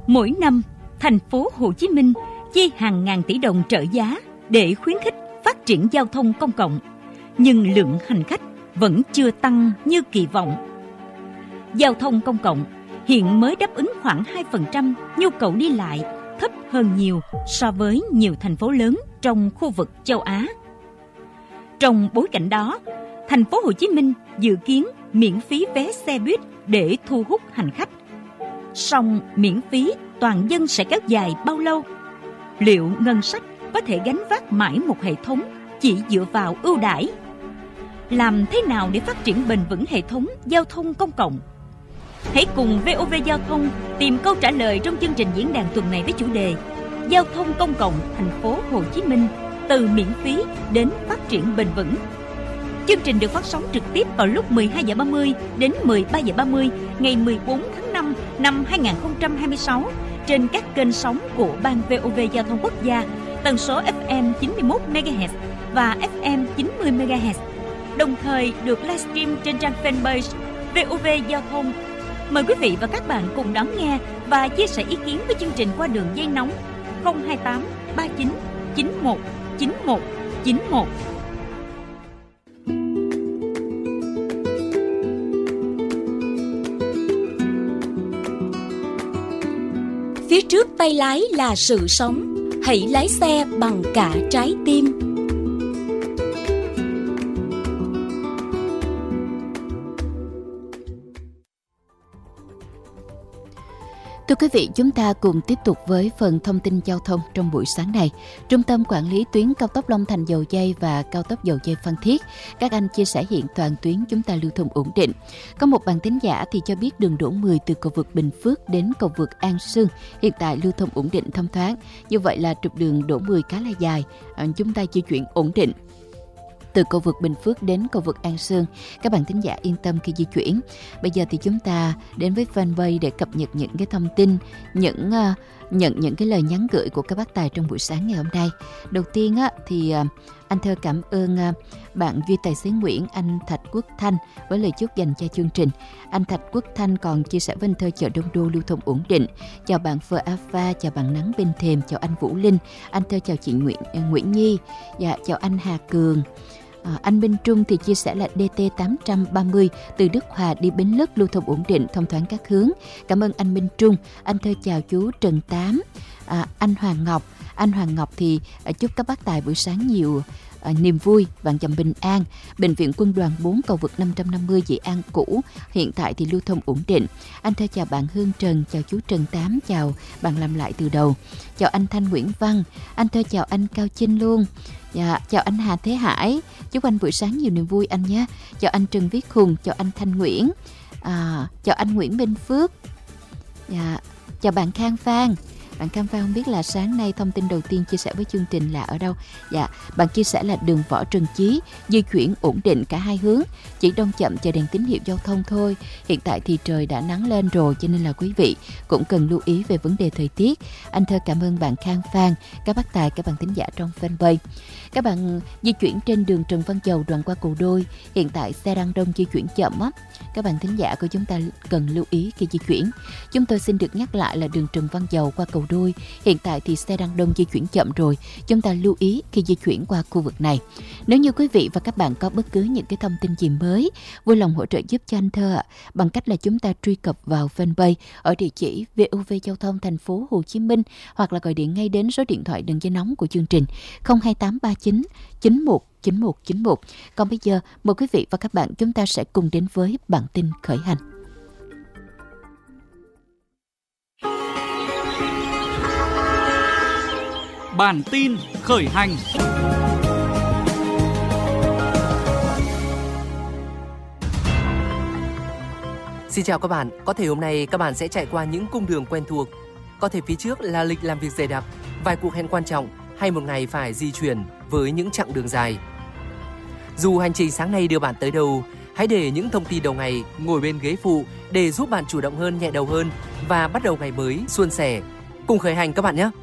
Mỗi năm, thành phố Hồ Chí Minh chi hàng ngàn tỷ đồng trợ giá để khuyến khích phát triển giao thông công cộng, nhưng lượng hành khách vẫn chưa tăng như kỳ vọng. Giao thông công cộng hiện mới đáp ứng khoảng 2% nhu cầu đi lại, thấp hơn nhiều so với nhiều thành phố lớn trong khu vực châu Á. Trong bối cảnh đó, thành phố Hồ Chí Minh dự kiến miễn phí vé xe buýt để thu hút hành khách. Song miễn phí toàn dân sẽ kéo dài bao lâu? Liệu ngân sách có thể gánh vác mãi một hệ thống chỉ dựa vào ưu đãi? Làm thế nào để phát triển bền vững hệ thống giao thông công cộng? Hãy cùng VOV Giao thông tìm câu trả lời trong chương trình diễn đàn tuần này với chủ đề Giao thông công cộng thành phố Hồ Chí Minh từ miễn phí đến phát triển bền vững. Chương trình được phát sóng trực tiếp vào lúc 12:30 đến 13:30 ngày 14 tháng 5 năm 2026 trên các kênh sóng của Ban VOV Giao thông Quốc gia, tần số FM 91 MHz và FM 90 MHz. Đồng thời được livestream trên trang fanpage VOV Giao thông. Mời quý vị và các bạn cùng đón nghe và chia sẻ ý kiến với chương trình qua đường dây nóng 028 39 91 91 91. Phía trước tay lái là sự sống, hãy lái xe bằng cả trái tim. Thưa quý vị, chúng ta cùng tiếp tục với phần thông tin giao thông trong buổi sáng này. Trung tâm Quản lý tuyến cao tốc Long Thành - Dầu Giây và cao tốc Dầu Giây - Phan Thiết, các anh chia sẻ hiện toàn tuyến chúng ta lưu thông ổn định. Có một bạn thính giả thì cho biết đường Đỗ 10 từ cầu vượt Bình Phước đến cầu vượt An Sương hiện tại lưu thông ổn định thông thoáng. Như vậy là trục đường Đỗ 10 khá là dài, chúng ta di chuyển ổn định. Từ cầu vượt Bình Phước đến cầu vượt An Sương, các bạn thính giả yên tâm khi di chuyển. Bây giờ thì chúng ta đến với fanpage để cập nhật những cái thông tin, nhận những cái lời nhắn gửi của các bác tài trong buổi sáng ngày hôm nay. Đầu tiên thì anh Thơ cảm ơn bạn Duy Tài xế Nguyễn, anh Thạch Quốc Thanh với lời chúc dành cho chương trình. Anh Thạch Quốc Thanh còn chia sẻ với anh Thơ chợ Đông Đô lưu thông ổn định. Chào bạn Phờ Alpha, chào bạn Nắng Bên Thềm, chào anh Vũ Linh, anh Thơ chào chị Nguyễn Nhi, dạ, chào anh Hà Cường. Anh Minh Trung thì chia sẻ là DT 830 từ Đức Hòa đi Bến Lức lưu thông ổn định, thông thoáng các hướng. Cảm ơn anh Minh Trung. Anh Thơ chào chú Trần Tám. Anh Hoàng Ngọc thì chúc các bác tài buổi sáng nhiều niềm vui, vạn dặm bình an. Bệnh viện Quân đoàn 4 cầu vượt 550 Dị An cũ hiện tại thì lưu thông ổn định. Anh Thơ chào bạn Hương Trần, chào chú Trần Tám, chào bạn làm lại từ đầu. Chào anh Thanh Nguyễn Văn. Anh Thơ chào anh Cao Chinh luôn. Dạ, chào anh Hà Thế Hải, chúc anh buổi sáng nhiều niềm vui anh nhé. Chào anh Trần Viết Hùng, chào anh Thanh Nguyễn, chào anh Nguyễn Minh Phước, dạ, chào bạn Khang Phan. Bạn Khang Phan không biết là sáng nay thông tin đầu tiên chia sẻ với chương trình là ở đâu. Dạ, bạn chia sẻ là đường Võ Trần Chí di chuyển ổn định cả hai hướng, chỉ đông chậm chờ đèn tín hiệu giao thông thôi. Hiện tại thì trời đã nắng lên rồi, cho nên là quý vị cũng cần lưu ý về vấn đề thời tiết. Anh Thơ cảm ơn bạn Khang Phan, các bác tài, các bạn thính giả trong fanpage. Các bạn di chuyển trên đường Trần Văn Dầu đoạn qua Cầu Đôi, hiện tại xe đang đông di chuyển chậm á. Các bạn thính giả của chúng ta cần lưu ý khi di chuyển. Chúng tôi xin được nhắc lại là đường Trần Văn Dầu qua Cầu Đôi, hiện tại thì xe đang đông di chuyển chậm rồi. Chúng ta lưu ý khi di chuyển qua khu vực này. Nếu như quý vị và các bạn có bất cứ những cái thông tin gì mới, vui lòng hỗ trợ giúp cho anh Thơ bằng cách là chúng ta truy cập vào fanpage ở địa chỉ VOV Giao thông thành phố Hồ Chí Minh, hoặc là gọi điện ngay đến số điện thoại đường dây nóng của chương trình 02839 91 9191. Còn bây giờ, mời quý vị và các bạn chúng ta sẽ cùng đến với bản tin khởi hành. Bản tin khởi hành. Xin chào các bạn, có thể hôm nay các bạn sẽ chạy qua những cung đường quen thuộc. Có thể phía trước là lịch làm việc dày đặc, vài cuộc hẹn quan trọng hay một ngày phải di chuyển với những chặng đường dài. Dù hành trình sáng nay đưa bạn tới đâu, hãy để những thông tin đầu ngày ngồi bên ghế phụ để giúp bạn chủ động hơn, nhẹ đầu hơn và bắt đầu ngày mới suôn sẻ. Cùng khởi hành các bạn nhé!